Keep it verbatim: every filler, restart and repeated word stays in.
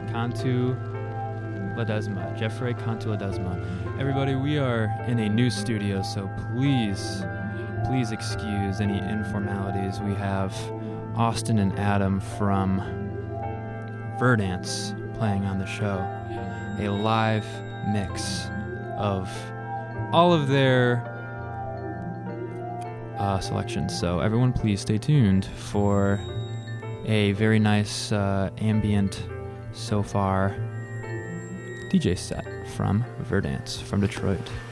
Cantu Ledesma, Jeffrey Cantu Ledesma. Everybody, we are in a new studio, so please, please excuse any informalities. We have Austin and Adam from Verdance playing on the show. A live mix of all of their uh, selections. So everyone please stay tuned for a very nice uh, ambient so far D J set from Verdance from Detroit.